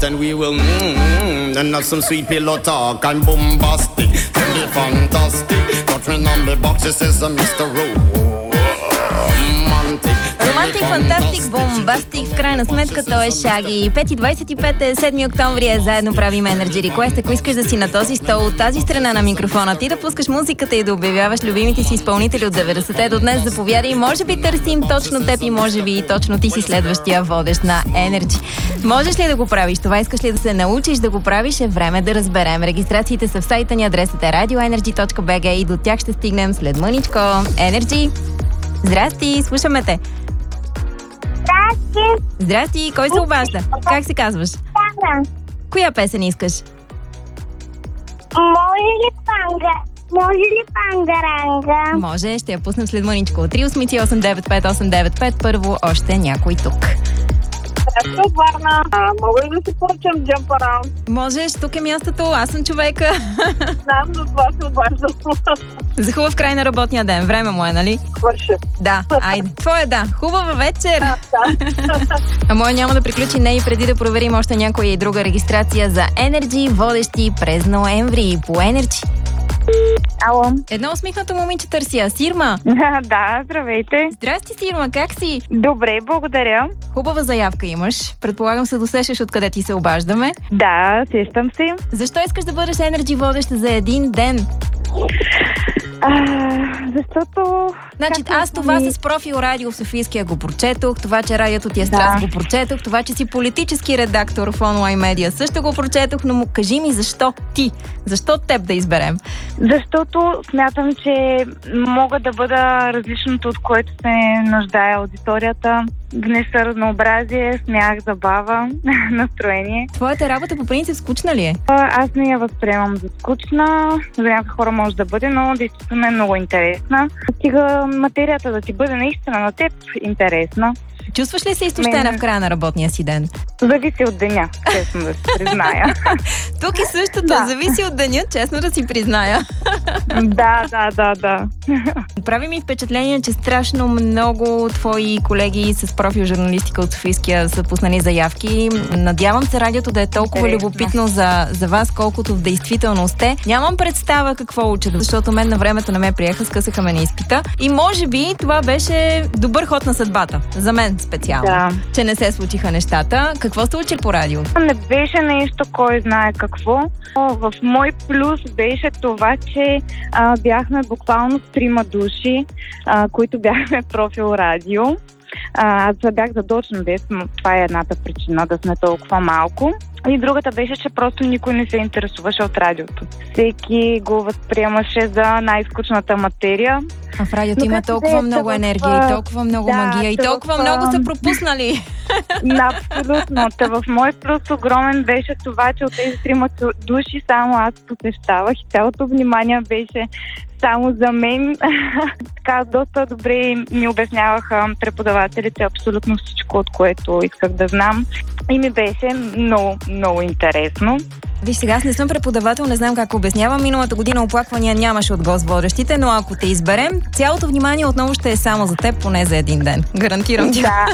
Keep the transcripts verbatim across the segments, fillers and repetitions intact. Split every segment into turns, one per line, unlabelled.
And we will mmm, and have some sweet pillow talk and bombastic. Tell me fantastic. Touch me on the box, it says Mister Romantic.
Романтик, фантастик, бомбастик, в крайна сметка той е Шаги. пети двадесет и пет е, седми октомври е, заедно правим Energy Request. Ако искаш да си на този стол, от тази страна на микрофона, ти да пускаш музиката и да обявяваш любимите си изпълнители от деветдесетте до днес, заповядай. Може би търсим точно теб и може би и точно ти си следващия водещ на Energy. Можеш ли да го правиш? Това искаш ли да се научиш да го правиш? Е време да разберем. Регистрациите са в сайта ни, адресът е радио енерджи точка би джи и до тях ще стигнем след мъничко. Energy! Здрасти, слушаме те.
Здрасти.
Здрасти, кой се обажда? Как се казваш?
Сара.
Коя песен искаш?
Може ли панга? Може ли пангаранга?
Може, ще я пуснем след мъничко. три осем осем девет пет осем девет пет. Първо още някой тук.
Здрасти, Варна. А, мога ли да си поръчам Jump Around?
Можеш, тук е мястото, аз съм човека.
Знам, за това се обаждам.
За хубав край на работния ден. Време му е, нали?
Свърши.
Да, айде. Твоя да. Хубава вечер.
Да.
А моя няма да приключи не и преди да проверим още някоя и друга регистрация за Energy, водещи през ноември по Energy.
Ало.
Едно усмихнато момиче търся. Сирма.
Да, здравейте.
Здрасти, Сирма, как си?
Добре, благодаря.
Хубава заявка имаш. Предполагам се досещаш откъде ти се обаждаме.
Да, сещам се.
Защо искаш да бъдеш Energy водеща за един ден?
А, защото...
Значи, аз това с профил Радио в Софийския го прочетох, това, че радиото ти е страст
Да.
го прочетох, това, че си политически редактор в онлайн медиа също го прочетох, но му кажи ми защо ти? Защо теб да изберем?
Защото смятам, че мога да бъда различното, от което се нуждае аудиторията. Внеса разнообразие, смях, забава, настроение.
Твоята работа по принцип скучна ли е?
А, Аз не я възприемам за скучна, за някакви хора може да бъде, но действително е много интересна. Стига материята да ти бъде наистина на теб интересна.
Чувстваш ли се изтощена
Мен-
в края на работния си ден?
Зависи от деня, честно да се призная.
Тук и същото,
Да.
зависи от деня, честно да си призная.
Да, да, да, да.
Прави ми впечатление, че страшно много твои колеги с профил журналистика от Софийския са пуснали заявки. Надявам се радиото да е толкова
Интересно.
любопитно за, за вас, колкото в действителност е. Нямам представа какво учат, защото мен на времето не ме приеха, скъсаха ме на изпита. И може би това беше добър ход на съдбата. За мен специално.
Да.
Че не се случиха нещата. Какво сте учили по радио?
Не беше нещо, кой знае какво. В мой плюс беше това, че а, бяхме буквално трима души, а, които бяхме профил радио. А, аз бях задочна десет, но това е едната причина да сме толкова малко. И другата беше, че просто никой не се интересуваше от радиото. Всеки го възприемаше за най-скучната материя.
А в радиото
Но
има
както
толкова
да е,
много
в-
енергия и толкова много
да,
магия и
в-
толкова много са пропуснали.
Абсолютно. Та в мой плюс огромен беше това, че от тези трима души само аз посещавах и цялото внимание беше само за мен. Така доста добре ми обясняваха преподавателите абсолютно всичко, от което исках да знам. И ми беше много, много интересно.
Виж, сега аз не съм преподавател, не знам как обяснявам. Миналата година оплаквания нямаше от гост водещите, но ако те изберем, цялото внимание отново ще е само за теб, поне за един ден. Гарантирам ти.
Да.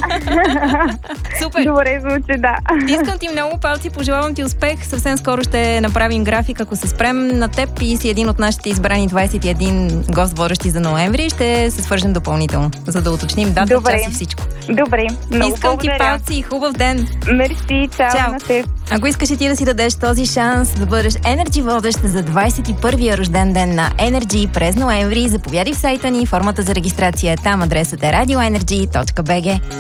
Супер!
Добре звучи, да.
Искам ти много палци, пожелавам ти успех. Съвсем скоро ще направим график, ако се спрем на теб и си един от нашите избрани двадесет и един гост водещи за ноември. Ще се свържем допълнително, за да уточним дата,
Добре.
час и всичко.
Добре. Много
Искам ти
благодаря.
палци и хубав ден!
Мерси, чао,
Чао.
на теб.
Ако искаш и ти да си дадеш този шанс да бъдеш Energy водещ за двадесет и първия рожден ден на Energy през ноември, заповядай в сайта ни, формата за регистрация е там, адресът е радио енерджи точка би джи.